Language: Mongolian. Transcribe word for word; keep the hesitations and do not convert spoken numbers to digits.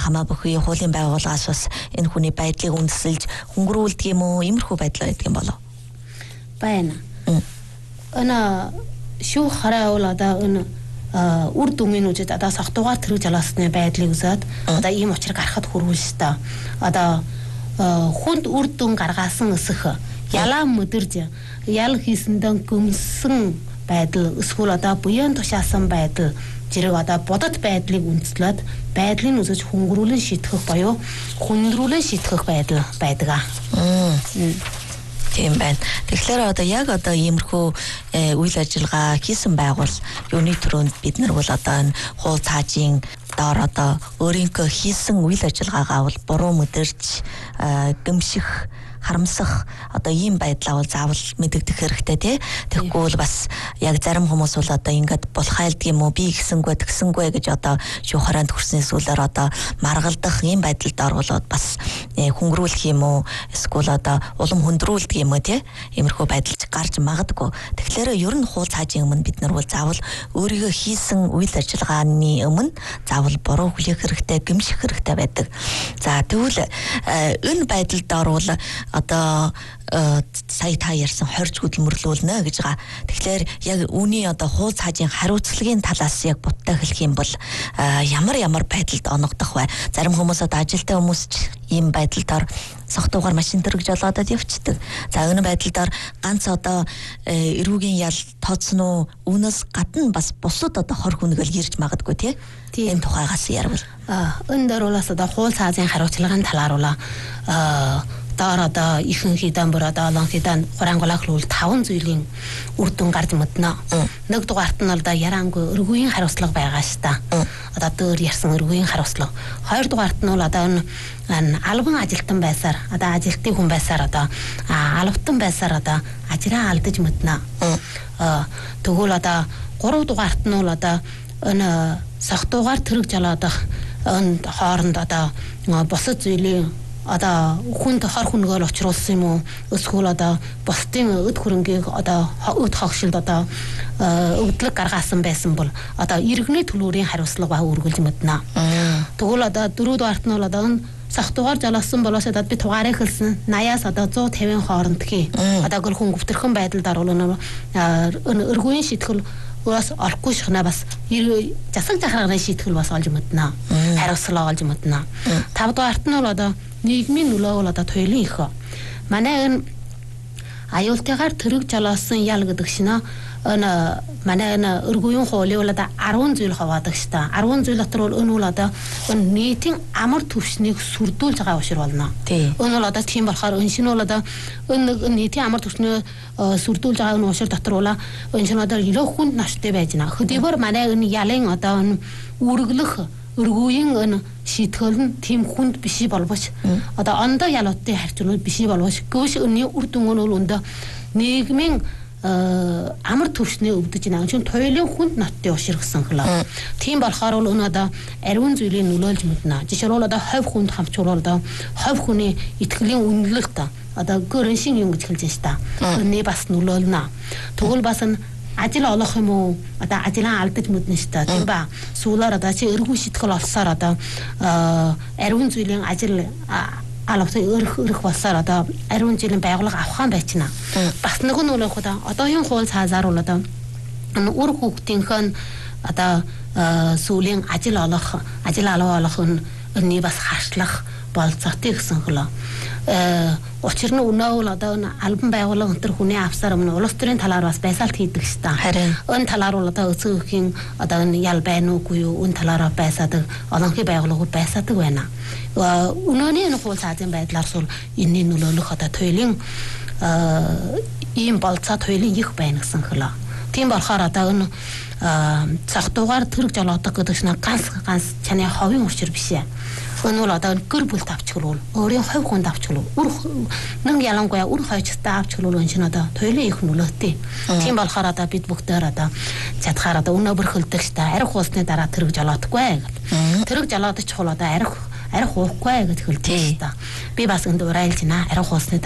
хамаа бүхий хуулийн байгууллагаас бас энэ хүний байдлыг үндэслэж хөнгөрүүлдэг юм уу? Иймэрхүү байдал байдаг юм болов? Байна. Ана шүү хараа бол одоо энэ үр дүнгийн үжид одоо согтуугаар тэрэг жалаасны байдлыг үзээд одоо ийм учрыг гаргахад хүрвэл та одоо хүнд үр дүн гаргасан өсөх ялаа mëдэрж ял хийсэндээ göмсөн байдал эсвэл одоо буян тушаасан байдал зэрэг одоо бодит байдлыг үндэслээд байдлыг үзэж хөнгөрүүлэн шийтгэх боёо хүндрүүлэн шийтгэх байдал байдаг. Тийм байна. Тэгэхээр одоо яг одоо иймэрхүү үйл ажиллагаа хийсэн байгуул юуны төрөнд бид нар бол одоо энэ хуул цаажийн доор одоо өөрийнхөө хийсэн үйл ажиллагаагаа бол буруу мэдэрч гэмших харамсах одоо ийм байдлаа бол заавал мэдэгдэх хэрэгтэй тий. Тэгэхгүй бол бас яг зарим хүмүүс бол одоо ингээд булхайлдаг юм уу би гисэнгүй тэгсэнгүй гэж одоо шүүхараанд хүрсэн зүйлээр одоо маргалдах ийм байдалд орвол бас хөнгөрүүлэх юм уу эсвэл одоо улам хөндрүүлдэг юм уу тий. Иймэрхүү байдалч гарч магадгүй. Тэгэхээр ер нь хуул цаажийн өмнө бид нар бол заавал өөрийгөө хийсэн үйл ажиллагааны өмнө заавал буруу хүлээх хэрэгтэй, гэмших хэрэгтэй байдаг. За тэгвэл энэ байдалд орвол одоо сая та ярьсан хорж хөдөлмөрлүүлнэ гэж байгаа. Тэгэхээр яг үүний одоо хуул цаажийн хариуцлагын талаас яг буттай хэлэх юм бол ямар ямар байдалд оногдох вэ? Зарим хүмүүс одоо ажилтай хүмүүс ч ийм байдалдаар согтуугаар машин тэрэг жолоодод явцдаг. За энэ байдлаар ганц одоо эрүүгийн ял тооцсон уу? Үүнээс гадна бас бусад одоо хор хүнгэл ирж магадгүй тий. Энэ тухайгаас ярил. Аа энэ дөр бол одоо хуул цаажийн хариуцлагын талаар бол аа доор одоо ихэнх хэдэн бүр одоо олон хэдэн хураангуулах хөл таван зүйлийн үр дүн гарч мэднэ. Нэг дугаарт нь бол одоо ярангүй өргөгийн хариуцлага байгаа ш та. Одоо дөр ярьсан өргөгийн хариуцлага. Хоёр дугаарт нь бол одоо энэ албан ажилтан байсаар одоо ажилтны хүн байсаар одоо албатан байсаар одоо ажраа алдаж мэднэ. Тэгвэл одоо гурав дугаарт нь бол одоо энэ согтуугаар тэрэг жалаадах энэ хооронд одоо босод зүйлийн одоо хүнд хор хүнгээр очруулсан юм уу эсвэл одоо бусдын өд хөрөнгийг одоо өд хогшилд одоо өвдлөг гаргасан байсан бол одоо иргэний төлөөрийн хариуцлага үргэлж мэднэ. Тэгвэл одоо дөрөв дугаарт нь бол одоо согтуугаар жалгасан болоос одоо би тугаарыг хэлсэн наяас одоо зуун тавин хооронд хий. Одоо гол хүн гүвтэрхэн байдалд орвол энэ өргөгийн шийтгэл уус орохгүй шахна бас засаг захиргааны шийтгэл бас олж мэднэ. Хариуцлага олж мэднэ. Тав дугаарт нь бол одоо нийгмийн нөлөө бол одоо туйлын их. Манай энэ аюултайгаар тэрэг жолоосон ял гэдэг шинэ энэ манай энэ өргөгийн хуулийн бол одоо арван зүйл хаваадаг ш та. арван зүйл дотор бол энэ бол одоо энэ нийтийн амар түвшнийг сүрдүүлж байгаа ушир болно. Энэ бол одоо тийм болохоор энэ шинэ бол одоо энэ нийтийн амар түвшнийг сүрдүүлж байгаа энэ ушир дотор бол энэ шинэ одоо илүү хүнд наштай байж байна. Хөдөлгөөр манай энэ ялын одоо энэ үргэлэх өргөгийн энэ шийтгэл нь тийм хүнд биш болбоч одоо ондоо ялуудтай харьцуулбал биш болбоч гүйш өнний үр дүн нь бол өндөө нийгмийн амар төвшний өвдөж байна. Чин туйлын хүнд ноттой ушир гэсэн хөлөө. Тийм болохоор бол өнөө одоо ариун зүйлийг нөлөөлж мэднэ. Жишээ нь одоо ховь хүнд хамчуул одоо ховь хүний итгэлийн үнэлэлт одоо гөрөншин юм гэж хэлж байна ш та. Өнний бас нөлөөлнө. Тэгвэл бас нь ажил олох юм уу одоо ажлаа алдаж мэднэ ш та тийм ба суулаар одоо чи өргөн шитгэл олсоор одоо ариун зүйлийн ажил алавтай өрх өрх болсоор одоо ариун жилийн байгууллага авахан байчна. Бас нэг нь үл одоо одоогийн хууль цаазаар бол одоо үр хүүхдийнхэн одоо сүүлийн ажил олох ажил алуу олох нь бас хашлах болцоотой гэсэн хөлөө. Учир нь өнөө бол одоо албан байгууллага өнтер хүний авсаар өмнө улс төрийн талаар бас байсаалт хийдэг ш та. Энэ талаар бол одоо өцөгийн одоо энэ ял байна уугүй юу энэ талаараа байсаадаг олонхи байгууллагууд байсаадаг байна. Өнөөний энэ хууль цаазын байдлаар сул энэний нөлөөлөх одоо туйлын ийм болцоо туйлын их байна гэсэн хөлөө. Тийм болохоор одоо энэ цагтуугаар тэрэг жолоодог гэдэг чинь ганц ганц чаны ховын учир биш ээ. Энэ бол одоо гэр бүлт авчглуул өөрийн ховь хүнд авчглуул үр нэг ялангуяа үр хойчтой авчглуул энэ чинь одоо туйлын их нөлөөтэй. Тийм болохоор одоо бид бүгдээр одоо чадхаар одоо өнөө бөрхөлдөг ш та арх уусны дараа тэрэг жолоодохгүй гэдэг. Тэрэг жолоодож чухал одоо арх арх уухгүй гэж хэлдэг ш та. Би бас энд урайлж байна арх уусны